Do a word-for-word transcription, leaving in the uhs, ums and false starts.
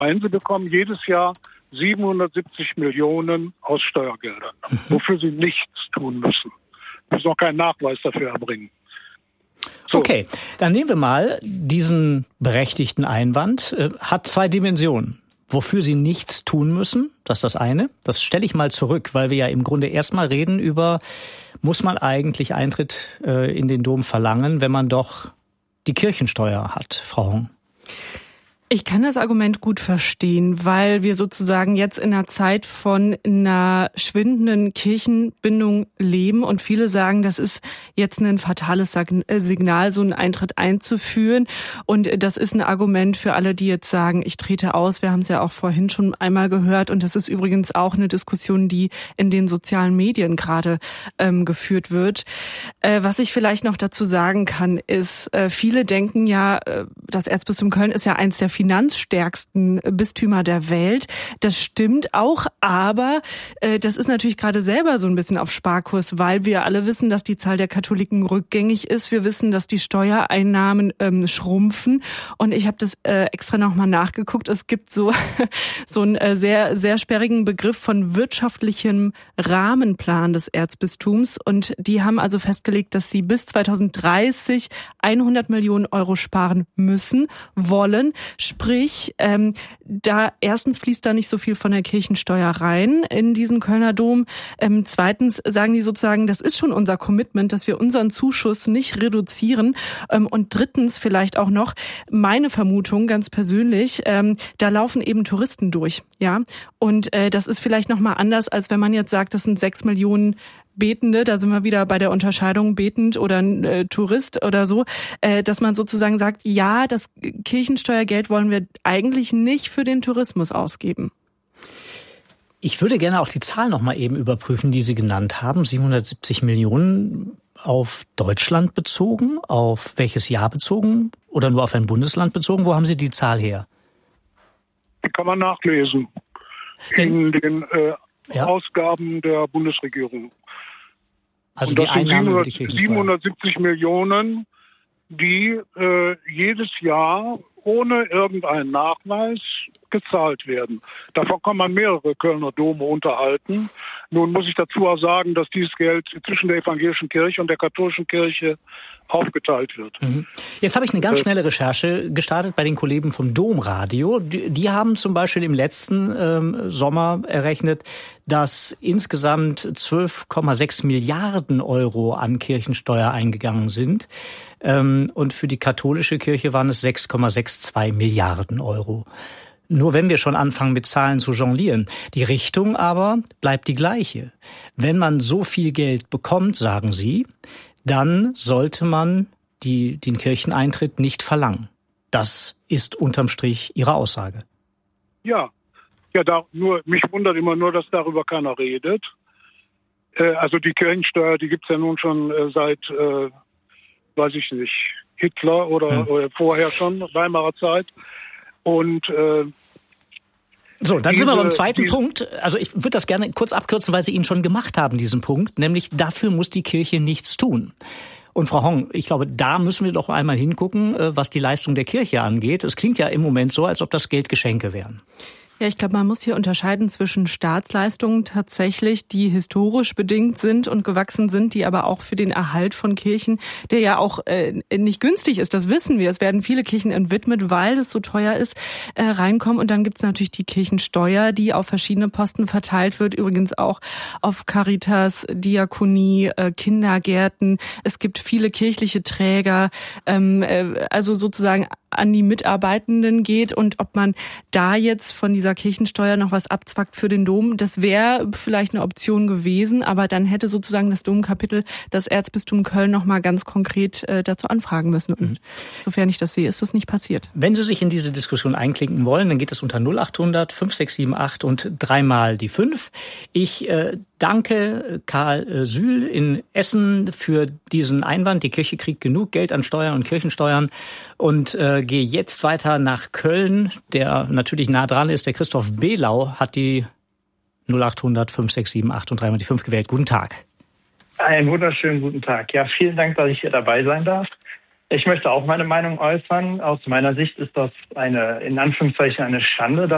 Sie bekommen jedes Jahr siebenhundertsiebzig Millionen aus Steuergeldern, mhm. wofür Sie nichts tun müssen. Sie müssen auch keinen Nachweis dafür erbringen. So. Okay, dann nehmen wir mal diesen berechtigten Einwand. Äh, hat zwei Dimensionen. Wofür Sie nichts tun müssen, das ist das eine. Das stelle ich mal zurück, weil wir ja im Grunde erstmal reden über, muss man eigentlich Eintritt äh, in den Dom verlangen, wenn man doch die Kirchensteuer hat, Frau Hong? Ich kann das Argument gut verstehen, weil wir sozusagen jetzt in einer Zeit von einer schwindenden Kirchenbindung leben und viele sagen, das ist jetzt ein fatales Signal, so einen Eintritt einzuführen. Und das ist ein Argument für alle, die jetzt sagen, ich trete aus. Wir haben es ja auch vorhin schon einmal gehört und das ist übrigens auch eine Diskussion, die in den sozialen Medien gerade ähm, geführt wird. Äh, was ich vielleicht noch dazu sagen kann, ist, äh, viele denken ja, äh, das Erzbistum Köln ist ja eins der finanzstärksten Bistümer der Welt. Das stimmt auch, aber äh, das ist natürlich gerade selber so ein bisschen auf Sparkurs, weil wir alle wissen, dass die Zahl der Katholiken rückgängig ist. Wir wissen, dass die Steuereinnahmen ähm, schrumpfen. Und ich habe das äh, extra nochmal nachgeguckt. Es gibt so so einen äh, sehr sehr sperrigen Begriff von wirtschaftlichem Rahmenplan des Erzbistums. Und die haben also festgelegt, dass sie bis zweitausenddreißig hundert Millionen Euro sparen müssen, wollen. Sprich, ähm, da erstens fließt da nicht so viel von der Kirchensteuer rein in diesen Kölner Dom. Ähm, zweitens sagen die sozusagen, das ist schon unser Commitment, dass wir unseren Zuschuss nicht reduzieren. Ähm, und drittens vielleicht auch noch meine Vermutung ganz persönlich, ähm, da laufen eben Touristen durch, ja. Und äh, das ist vielleicht noch mal anders, als wenn man jetzt sagt, das sind sechs Millionen Betende, da sind wir wieder bei der Unterscheidung betend oder äh, Tourist oder so, äh, dass man sozusagen sagt, ja, das Kirchensteuergeld wollen wir eigentlich nicht für den Tourismus ausgeben. Ich würde gerne auch die Zahl noch mal eben überprüfen, die Sie genannt haben, siebenhundertsiebzig Millionen auf Deutschland bezogen, auf welches Jahr bezogen oder nur auf ein Bundesland bezogen? Wo haben Sie die Zahl her? Die kann man nachlesen in den äh, ja. Ausgaben der Bundesregierung. Also und das die Einnahmen sind siebenhundertsiebzig Millionen, die äh, jedes Jahr ohne irgendeinen Nachweis gezahlt werden. Davon kann man mehrere Kölner Dome unterhalten. Nun muss ich dazu auch sagen, dass dieses Geld zwischen der evangelischen Kirche und der katholischen Kirche aufgeteilt wird. Jetzt habe ich eine ganz schnelle Recherche gestartet bei den Kollegen vom Domradio. Die, die haben zum Beispiel im letzten ähm, Sommer errechnet, dass insgesamt zwölf Komma sechs Milliarden Euro an Kirchensteuer eingegangen sind. Ähm, und für die katholische Kirche waren es sechs Komma zweiundsechzig Milliarden Euro. Nur wenn wir schon anfangen, mit Zahlen zu jonglieren. Die Richtung aber bleibt die gleiche. Wenn man so viel Geld bekommt, sagen Sie, dann sollte man die, den Kircheneintritt nicht verlangen. Das ist unterm Strich Ihre Aussage. Ja, ja, da nur mich wundert immer nur, dass darüber keiner redet. Äh, also die Kirchensteuer, die gibt's ja nun schon äh, seit, äh, weiß ich nicht, Hitler oder, hm. oder vorher schon, Weimarer Zeit. Und äh, So, dann diese, sind wir beim zweiten diese, Punkt. Also ich würde das gerne kurz abkürzen, weil Sie ihn schon gemacht haben, diesen Punkt. Nämlich, dafür muss die Kirche nichts tun. Und Frau Hong, ich glaube, da müssen wir doch einmal hingucken, was die Leistung der Kirche angeht. Es klingt ja im Moment so, als ob das Geld Geschenke wären. Ja, ich glaube, man muss hier unterscheiden zwischen Staatsleistungen tatsächlich, die historisch bedingt sind und gewachsen sind, die aber auch für den Erhalt von Kirchen, der ja auch äh, nicht günstig ist, das wissen wir. Es werden viele Kirchen entwidmet, weil es so teuer ist, äh, reinkommen. Und dann gibt's natürlich die Kirchensteuer, die auf verschiedene Posten verteilt wird, übrigens auch auf Caritas, Diakonie, äh, Kindergärten. Es gibt viele kirchliche Träger, ähm, äh, also sozusagen an die Mitarbeitenden geht. Und ob man da jetzt von dieser Kirchensteuer noch was abzwackt für den Dom, das wäre vielleicht eine Option gewesen, aber dann hätte sozusagen das Domkapitel das Erzbistum Köln noch mal ganz konkret äh, dazu anfragen müssen. Und mhm. sofern ich das sehe, ist das nicht passiert. Wenn Sie sich in diese Diskussion einklinken wollen, dann geht es unter null acht hundert fünf sechs sieben acht und dreimal die fünf. Ich äh, danke Karl Sühl in Essen für diesen Einwand. Die Kirche kriegt genug Geld an Steuern und Kirchensteuern und äh, gehe jetzt weiter nach Köln, der natürlich nah dran ist. Der Christoph Behlau hat die null acht hundert fünf sechs sieben acht und dreimal die fünf gewählt. Guten Tag. Einen wunderschönen guten Tag. Ja, vielen Dank, dass ich hier dabei sein darf. Ich möchte auch meine Meinung äußern. Aus meiner Sicht ist das eine, in Anführungszeichen, eine Schande, dass